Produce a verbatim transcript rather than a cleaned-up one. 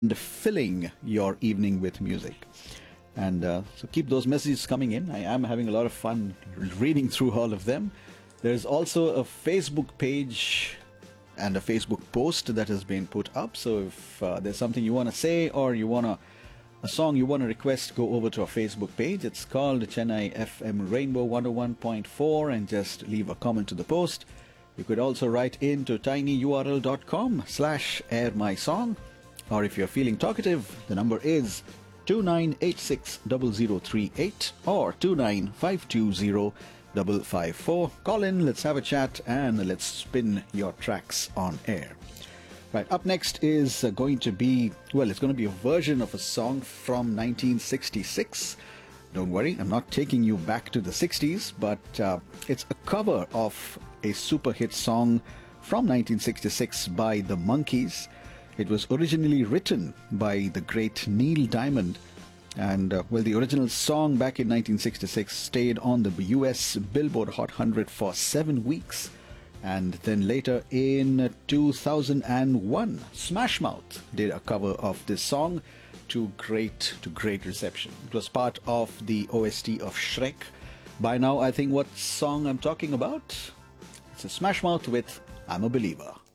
filling your evening with music. And uh, so keep those messages coming in. I am having a lot of fun reading through all of them. There's also a Facebook page and a Facebook post that has been put up. So if uh, there's something you want to say or you want to a song you want to request, go over to our Facebook page. It's called Chennai F M Rainbow one oh one point four and just leave a comment to the post. You could also write in to tinyurl.com slash air my song. Or if you're feeling talkative, the number is two nine eight six zero zero three eight or two nine five two zero five five four. Call in, let's have a chat, and let's spin your tracks on air. Right, up next is uh, going to be, well, it's going to be a version of a song from nineteen sixty-six. Don't worry, I'm not taking you back to the sixties, but uh, it's a cover of a super hit song from nineteen sixty-six by the Monkees. It was originally written by the great Neil Diamond. And, uh, well, the original song back in nineteen sixty-six stayed on the U S Billboard Hot one hundred for seven weeks. And then later in two thousand one, Smash Mouth did a cover of this song to great, to great reception. It was part of the O S T of Shrek. By now, I think what song I'm talking about? It's a Smash Mouth with I'm a Believer.